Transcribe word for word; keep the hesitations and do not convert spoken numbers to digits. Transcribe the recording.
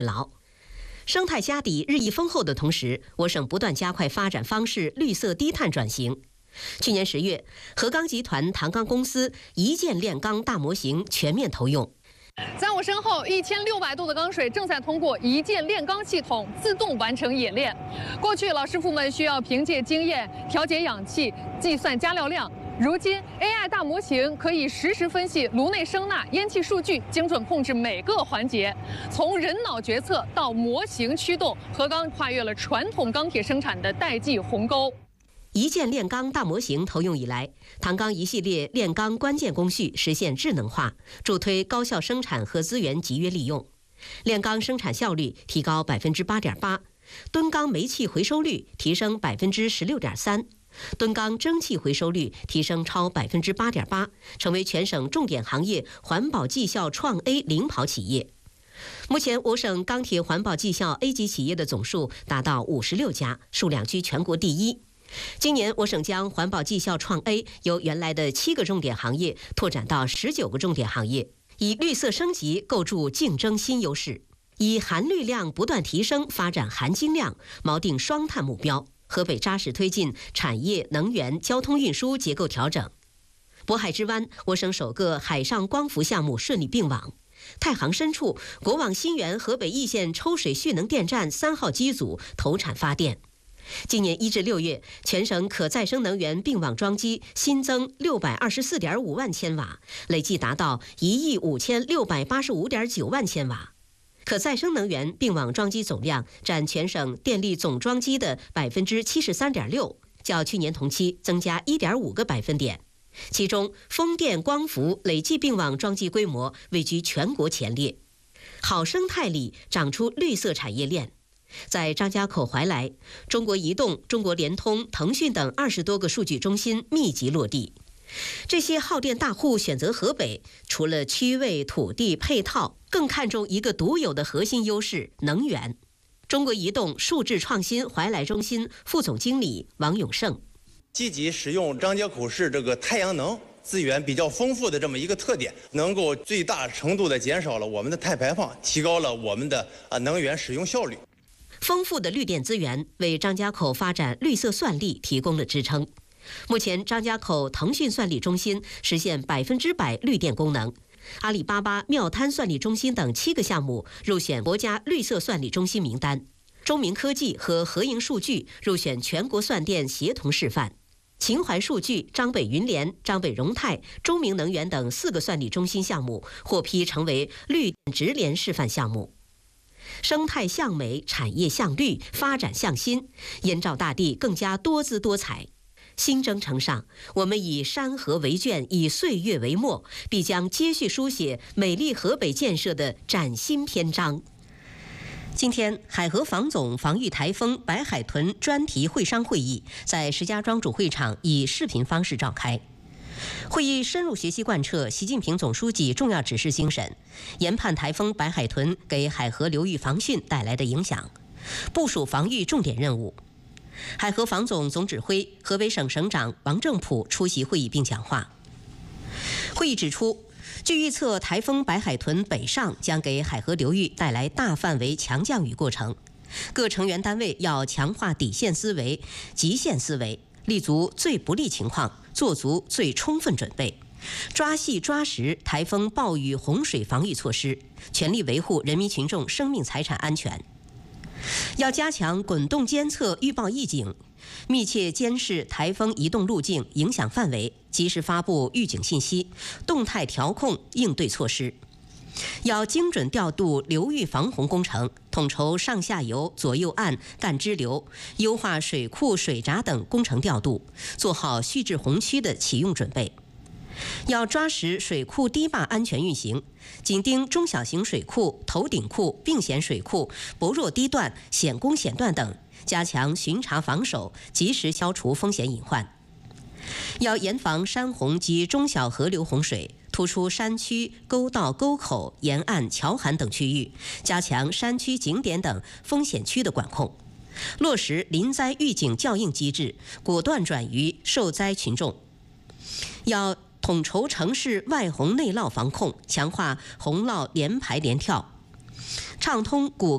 牢。生态家底日益丰厚的同时，我省不断加快发展方式绿色低碳转型。去年十月，合钢集团唐钢公司一键炼钢大模型全面投用。 在我身后，一千六百度的钢水正在通过一键炼钢系统自动完成冶炼。过去，老师傅们需要凭借经验调节氧气、计算加料量。如今 ，A I 大模型可以实时分析炉内声呐、烟气数据，精准控制每个环节。从人脑决策到模型驱动，合钢跨越了传统钢铁生产的代际鸿沟。 一键炼钢大模型投用以来，唐钢一系列炼钢关键工序实现智能化，助推高效生产和资源集约利用。炼钢生产效率提高百分之八点八，吨钢煤气回收率提升百分之十六点三。吨钢蒸汽回收率提升超百分之八点八，成为全省重点行业环保绩效创 A 领跑企业。目前，我省钢铁环保绩效 A 级企业的总数达到五十六家，数量居全国第一。今年，我省将环保绩效创 A 由原来的七个重点行业拓展到十九个重点行业，以绿色升级构筑竞争新优势，以含绿量不断提升发展含金量，锚定双碳目标。河北扎实推进产业、能源、交通运输结构调整。渤海之湾，我省首个海上光伏项目顺利并网。太行深处，国网新源河北易县抽水蓄能电站三号机组投产发电。今年一至六月，全省可再生能源并网装机新增六百二十四点五万千瓦，累计达到一亿五千六百八十五点九万千瓦。可再生能源并网装机总量占全省电力总装机的百分之七十三点六，较去年同期增加一点五个百分点。其中，风电、光伏累计并网装机规模位居全国前列。好生态里长出绿色产业链。在张家口怀来，中国移动、中国联通、腾讯等二十多个数据中心密集落地。这些耗电大户选择河北，除了区位、土地、配套，更看重一个独有的核心优势——能源。中国移动数字创新怀来中心副总经理王永胜： 积极使用张家口市这个太阳能资源比较丰富的这么一个特点，能够最大程度地减少了我们的碳排放，提高了我们的啊能源使用效率。 丰富的绿电资源为张家口发展绿色算力提供了支撑。目前，张家口腾讯算力中心实现百分之百绿电功能，阿里巴巴妙滩算力中心等七个项目入选国家绿色算力中心名单，中明科技和合营数据入选全国算电协同示范，秦淮数据、张北云联、张北荣泰、中明能源等四个算力中心项目获批成为绿电直联示范项目。生态向美，产业向绿，发展向新，燕赵大地更加多姿多彩。新征程上，我们以山河为卷，以岁月为墨，必将接续书写美丽河北建设的崭新篇章。今天，海河防总防御台风白海豚专题会商会议在石家庄主会场以视频方式召开。会议深入学习贯彻习近平总书记重要指示精神，研判台风白海豚给海河流域防汛带来的影响，部署防御重点任务。海河防总总指挥、河北省省长王正普出席会议并讲话。会议指出，据预测，台风白海豚北上将给海河流域带来大范围强降雨过程，各成员单位要强化底线思维、极限思维，立足最不利情况，做足最充分准备，抓细抓实台风暴雨洪水防御措施，全力维护人民群众生命财产安全。要加强滚动监测预报预警，密切监视台风移动路径、影响范围，及时发布预警信息，动态调控应对措施。要精准调度流域防洪工程，统筹上下游、左右岸、干支流，优化水库、水闸等工程调度，做好蓄滞洪区的启用准备。要抓实水库堤坝安全运行，紧盯中小型水库、头顶库、并险水库、薄弱堤段、险攻险段等，加强巡查防守，及时消除风险隐患。要严防山洪及中小河流洪水，突出山区、沟道、沟口、沿岸、桥涵等区域，加强山区景点等风险区的管控，落实临灾预警校应机制，果断转移受灾群众。要统筹城市外洪内涝防控，强化洪涝联排联跳，畅通谷